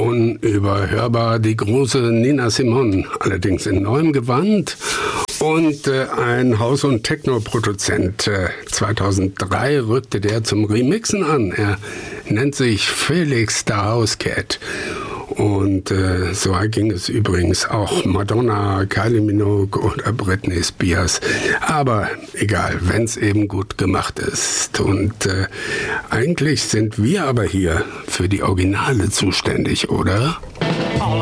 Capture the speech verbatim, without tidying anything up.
unüberhörbar die große Nina Simone, allerdings in neuem Gewand. Und äh, ein House- und Techno-Produzent. Äh, zweitausenddrei rückte der zum Remixen an. Er nennt sich Felix the House Cat. Und äh, so ging es übrigens auch Madonna, Kylie Minogue oder Britney Spears. Aber egal, wenn es eben gut gemacht ist. Und äh, eigentlich sind wir aber hier für die Originale zuständig, oder?